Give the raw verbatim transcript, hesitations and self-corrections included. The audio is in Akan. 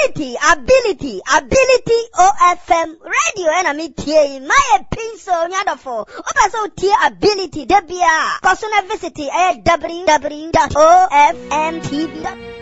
ability, ability, ability O F M radio and me tie my pencil nyadofo. Opa so tie ability debia. Personal visit w w w dot o f m t v dot com